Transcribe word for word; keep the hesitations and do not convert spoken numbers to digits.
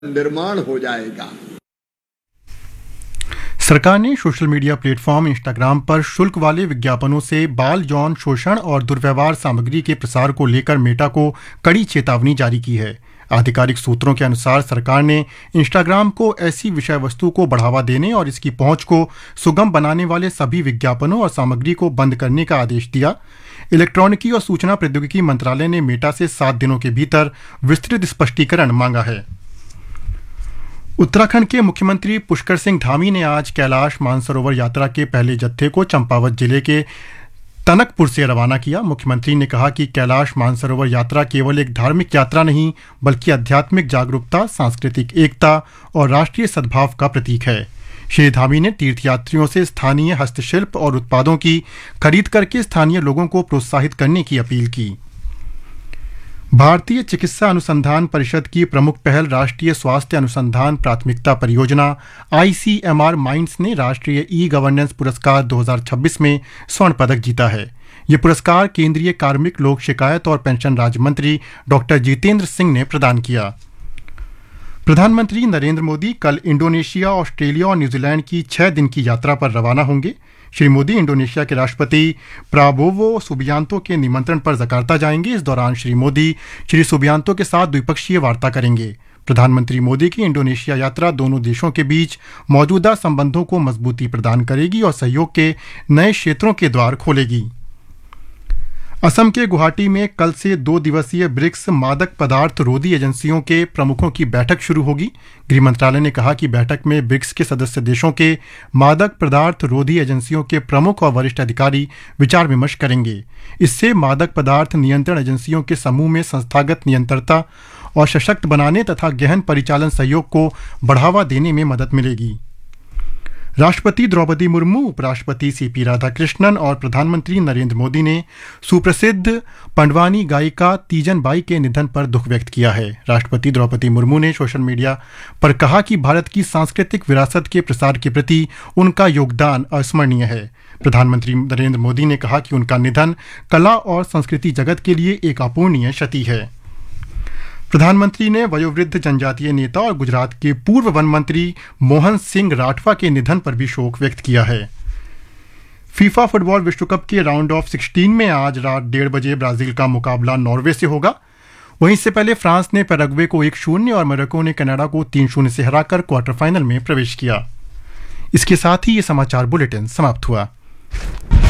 निर्माण हो जाएगा। सरकार ने सोशल मीडिया प्लेटफॉर्म इंस्टाग्राम पर शुल्क वाले विज्ञापनों से बाल यौन शोषण और दुर्व्यवहार सामग्री के प्रसार को लेकर मेटा को कड़ी चेतावनी जारी की है। आधिकारिक सूत्रों के अनुसार सरकार ने इंस्टाग्राम को ऐसी विषय वस्तु को बढ़ावा देने और इसकी पहुंच को सुगम बनाने वाले सभी विज्ञापनों और सामग्री को बंद करने का आदेश दिया। इलेक्ट्रॉनिकी और सूचना प्रौद्योगिकी मंत्रालय ने मेटा से सात दिनों के भीतर विस्तृत स्पष्टीकरण मांगा है। उत्तराखंड के मुख्यमंत्री पुष्कर सिंह धामी ने आज कैलाश मानसरोवर यात्रा के पहले जत्थे को चंपावत जिले के टनकपुर से रवाना किया। मुख्यमंत्री ने कहा कि कैलाश मानसरोवर यात्रा केवल एक धार्मिक यात्रा नहीं बल्कि आध्यात्मिक जागरूकता, सांस्कृतिक एकता और राष्ट्रीय सद्भाव का प्रतीक है। श्री धामी ने तीर्थयात्रियों से स्थानीय हस्तशिल्प और उत्पादों की खरीद करके स्थानीय लोगों को प्रोत्साहित करने की अपील की। भारतीय चिकित्सा अनुसंधान परिषद की प्रमुख पहल राष्ट्रीय स्वास्थ्य अनुसंधान प्राथमिकता परियोजना आई सी एम आर माइंड्स ने राष्ट्रीय ई गवर्नेंस पुरस्कार दो हज़ार छब्बीस में स्वर्ण पदक जीता है। ये पुरस्कार केंद्रीय कार्मिक, लोक शिकायत और पेंशन राज्य मंत्री डॉक्टर जितेंद्र सिंह ने प्रदान किया। प्रधानमंत्री नरेंद्र मोदी कल इंडोनेशिया, ऑस्ट्रेलिया और न्यूजीलैंड की छह दिन की यात्रा पर रवाना होंगे। श्री मोदी इंडोनेशिया के राष्ट्रपति प्राबोवो सुबियांतो के निमंत्रण पर जकार्ता जाएंगे। इस दौरान श्री मोदी श्री सुबियांतो के साथ द्विपक्षीय वार्ता करेंगे। प्रधानमंत्री मोदी की इंडोनेशिया यात्रा दोनों देशों के बीच मौजूदा संबंधों को मजबूती प्रदान करेगी और सहयोग के नए क्षेत्रों के द्वार खोलेगी। असम के गुवाहाटी में कल से दो दिवसीय ब्रिक्स मादक पदार्थ रोधी एजेंसियों के प्रमुखों की बैठक शुरू होगी। गृह मंत्रालय ने कहा कि बैठक में ब्रिक्स के सदस्य देशों के मादक पदार्थ रोधी एजेंसियों के प्रमुख और वरिष्ठ अधिकारी विचार विमर्श करेंगे। इससे मादक पदार्थ नियंत्रण एजेंसियों के समूह में संस्थागत नियंत्रणता और सशक्त बनाने तथा गहन परिचालन सहयोग को बढ़ावा देने में मदद मिलेगी। राष्ट्रपति द्रौपदी मुर्मू, उपराष्ट्रपति सी पी राधाकृष्णन और प्रधानमंत्री नरेंद्र मोदी ने सुप्रसिद्ध पंडवानी गायिका तीजन बाई के निधन पर दुख व्यक्त किया है। राष्ट्रपति द्रौपदी मुर्मू ने सोशल मीडिया पर कहा कि भारत की सांस्कृतिक विरासत के प्रसार के प्रति उनका योगदान अविस्मरणीय है। प्रधानमंत्री नरेंद्र मोदी ने कहा कि उनका निधन कला और संस्कृति जगत के लिए एक अपूरणीय क्षति है। प्रधानमंत्री ने वयोवृद्ध जनजातीय नेता और गुजरात के पूर्व वन मंत्री मोहन सिंह राठवा के निधन पर भी शोक व्यक्त किया है। फीफा फुटबॉल विश्व कप के राउंड ऑफ सोलह में आज रात डेढ़ बजे ब्राजील का मुकाबला नॉर्वे से होगा। वहीं इससे पहले फ्रांस ने पैराग्वे को एक शून्य और मोरक्को ने कनाडा को तीन शून्य से हराकर क्वार्टर फाइनल में प्रवेश किया। इसके साथ ही ये समाचार बुलेटिन समाप्त हुआ।